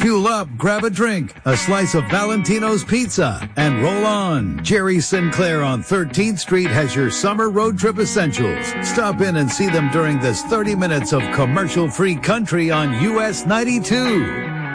Fuel up, grab a drink, a slice of Valentino's pizza, and roll on. Jerry Sinclair on 13th Street has your summer road trip essentials. Stop in and see them during this 30 minutes of commercial-free country on US 92.